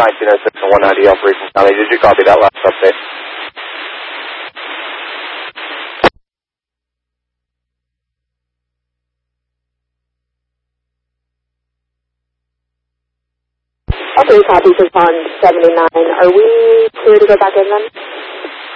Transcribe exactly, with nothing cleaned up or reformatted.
nineteen oh six and one ninety Operation Sally. Did you copy that last update? Okay, copy for Pond seventy-nine. Are we clear to go back in then?